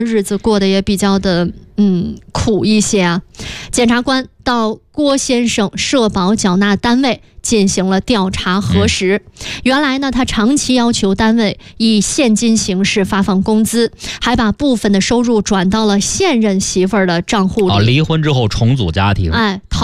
日子过得也比较的苦一些啊。检察官到郭先生社保缴纳单位进行了调查核实，原来呢，他长期要求单位以现金形式发放工资，还把部分的收入转到了现任媳妇儿的账户里。 离婚之后重组家庭，